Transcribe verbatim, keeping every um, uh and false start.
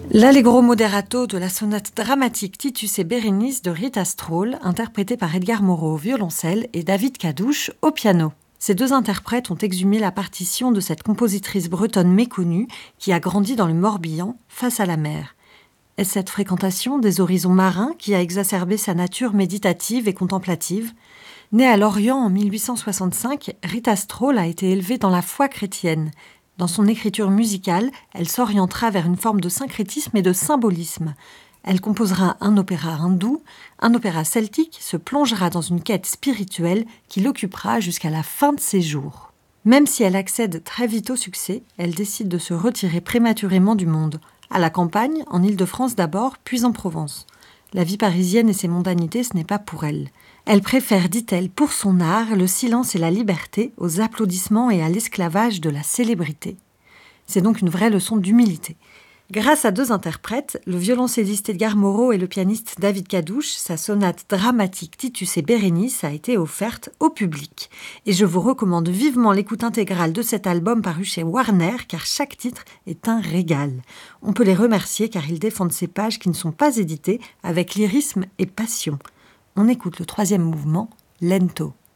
L'Allegro moderato de la sonate dramatique Titus et Bérénice de Rita Straull, interprétée par Edgar Moreau au violoncelle et David Cadouche au piano. Ces deux interprètes ont exhumé la partition de cette compositrice bretonne méconnue qui a grandi dans le Morbihan, face à la mer. Est-ce cette fréquentation des horizons marins qui a exacerbé sa nature méditative et contemplative ? Née à Lorient en mille huit cent soixante-cinq, Rita Straull a été élevée dans la foi chrétienne. Dans son écriture musicale, elle s'orientera vers une forme de syncrétisme et de symbolisme. Elle composera un opéra hindou, un opéra celtique, se plongera dans une quête spirituelle qui l'occupera jusqu'à la fin de ses jours. Même si elle accède très vite au succès, elle décide de se retirer prématurément du monde. À la campagne, en Île-de-France d'abord, puis en Provence. La vie parisienne et ses mondanités, ce n'est pas pour elle. Elle préfère, dit-elle, pour son art, le silence et la liberté aux applaudissements et à l'esclavage de la célébrité. C'est donc une vraie leçon d'humilité. Grâce à deux interprètes, le violoncelliste Edgar Moreau et le pianiste David Cadouche, sa sonate dramatique Titus et Bérénice a été offerte au public. Et je vous recommande vivement l'écoute intégrale de cet album paru chez Warner, car chaque titre est un régal. On peut les remercier car ils défendent ces pages qui ne sont pas éditées avec lyrisme et passion. On écoute le troisième mouvement, Lento.